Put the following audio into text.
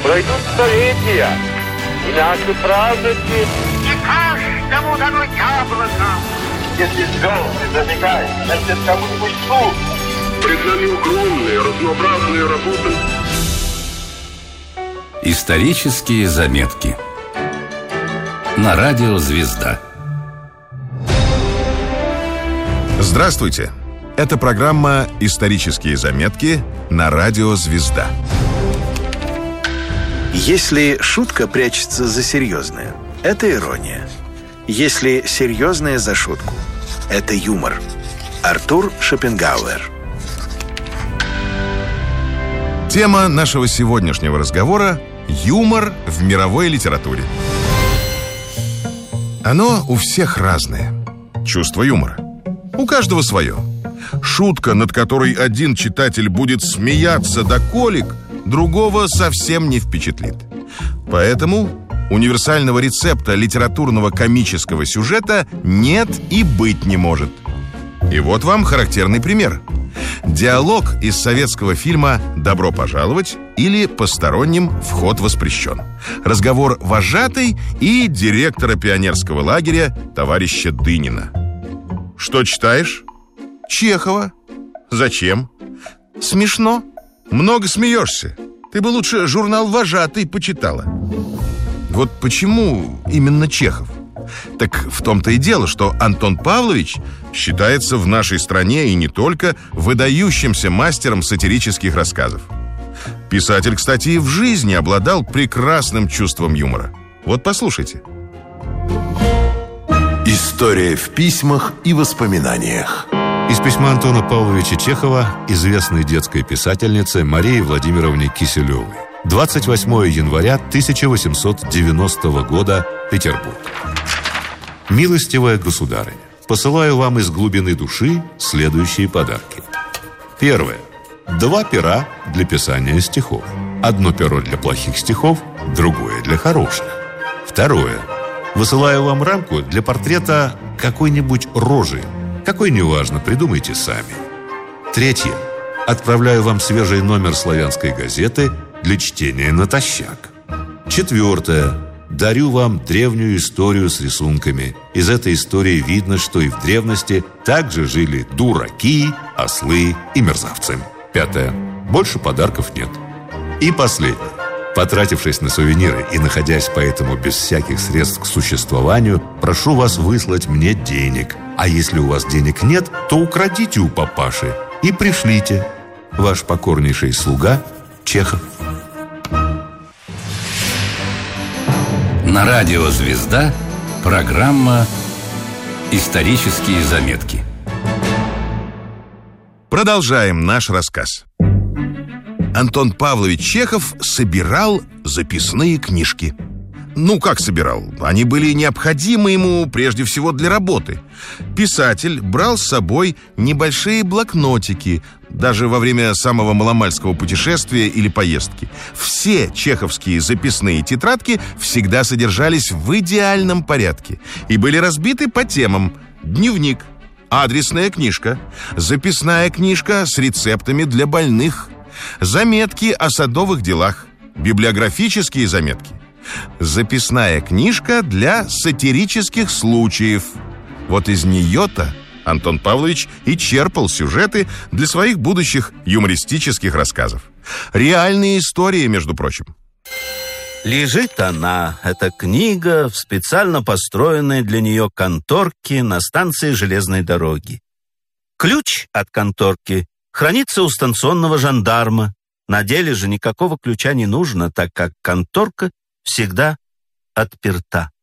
Пройдут столетия, и наши праздники... Не каждому дано яблоко. Если звезды зажигают, значит, кому-нибудь суд. Пред нами огромные, разнообразные работы. Исторические заметки. На радио «Звезда». Здравствуйте! Это программа «Исторические заметки» на радио «Звезда». Если шутка прячется за серьезное, это ирония. Если серьезное за шутку, это юмор. Артур Шопенгауэр. Тема нашего сегодняшнего разговора – юмор в мировой литературе. Оно у всех разное. Чувство юмора. У каждого свое. Шутка, над которой один читатель будет смеяться до колик, другого совсем не впечатлит. Поэтому универсального рецепта литературного комического сюжета нет и быть не может. И вот вам характерный пример. Диалог из советского фильма «Добро пожаловать» или «Посторонним вход воспрещен». Разговор вожатой и директора пионерского лагеря товарища Дынина. Что читаешь? Чехова. Зачем? Смешно. Много смеешься. Ты бы лучше журнал «Вожатый» почитала. Вот почему именно Чехов? Так в том-то и дело, что Антон Павлович считается в нашей стране и не только выдающимся мастером сатирических рассказов. Писатель, кстати, и в жизни обладал прекрасным чувством юмора. Вот послушайте. История в письмах и воспоминаниях. Из письма Антона Павловича Чехова известной детской писательнице Марии Владимировне Киселевой. 28 января 1890 года, Петербург. «Милостивая государыня, посылаю вам из глубины души следующие подарки. Первое. 2 пера для писания стихов. Одно перо для плохих стихов, другое для хороших. Второе. Высылаю вам рамку для портрета какой-нибудь рожи. Какой, неважно, придумайте сами. Третье. Отправляю вам свежий номер славянской газеты для чтения натощак. Четвертое. Дарю вам древнюю историю с рисунками. Из этой истории видно, что и в древности также жили дураки, ослы и мерзавцы. Пятое. Больше подарков нет. И последнее. Потратившись на сувениры и находясь поэтому без всяких средств к существованию, прошу вас выслать мне денег. А если у вас денег нет, то украдите у папаши и пришлите. Ваш покорнейший слуга Чехов. На радио «Звезда» программа «Исторические заметки». Продолжаем наш рассказ. Антон Павлович Чехов собирал записные книжки. Ну, как собирал? Они были необходимы ему прежде всего для работы. Писатель брал с собой небольшие блокнотики, даже во время самого маломальского путешествия или поездки. Все чеховские записные тетрадки всегда содержались в идеальном порядке и были разбиты по темам: дневник, адресная книжка, записная книжка с рецептами для больных, заметки о садовых делах, библиографические заметки, записная книжка для сатирических случаев. Вот из нее-то Антон Павлович и черпал сюжеты для своих будущих юмористических рассказов. Реальные истории, между прочим. Лежит она, эта книга, в специально построенной для нее конторке на станции железной дороги. Ключ от конторки хранится у станционного жандарма. На деле же никакого ключа не нужно, так как конторка всегда отперта.